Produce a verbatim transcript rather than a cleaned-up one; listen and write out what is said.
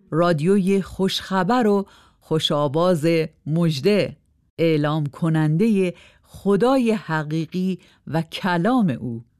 رادیوی خوشخبر و خوشآواز مژده، اعلام کننده خدای حقیقی و کلام او.